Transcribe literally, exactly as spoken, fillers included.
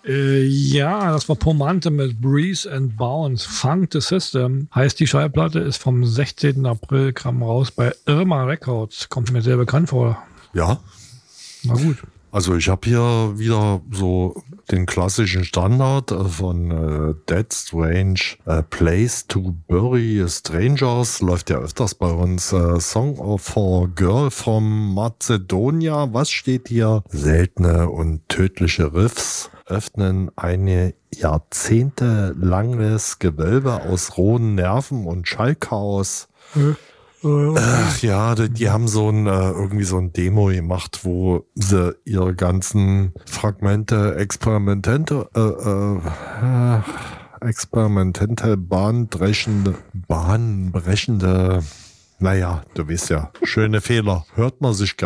Äh, ja, das war Pomante mit Breeze and Bounce. Funk the System. Heißt, die Schallplatte ist vom sechzehnten April, kam raus bei Irma Records. Kommt mir sehr bekannt vor. Ja. Na gut. Also ich habe hier wieder so den klassischen Standard von äh, Dead Strange, äh, Place to Bury Strangers, läuft ja öfters bei uns. Äh, Song for Girl from Macedonia. Was steht hier? Seltene und tödliche Riffs öffnen eine jahrzehntelanges Gewölbe aus rohen Nerven und Schallchaos. Hm. Ach ja, die, die haben so ein äh, irgendwie so ein Demo gemacht, wo sie ihre ganzen Fragmente, Experimente, äh, äh, experimentelle, bahnbrechende, bahnbrechende, naja, du weißt ja, schöne Fehler, hört man sich gar